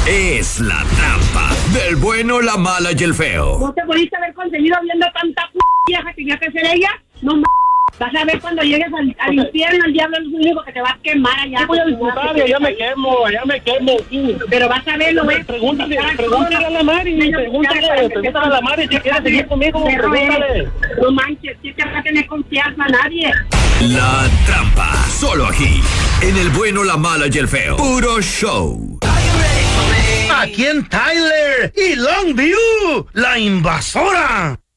es La Trampa del bueno, la mala y el feo. ¿No te pudiste haber conseguido viendo tanta vieja que tenía que ser ella? No m***. Vas a ver cuando llegues al infierno, el diablo es el único que te va a quemar allá. Yo voy a disfrutar y allá me quemo. Pero vas a verlo, güey. Pregúntale a la Mari, pregúntale a la Mari si quiere seguir conmigo, pregúntale. No manches, si te va a tener confianza a nadie. La Trampa, solo aquí, en el bueno, la mala y el feo. Puro show. Aquí en Tyler y Longview, la invasora.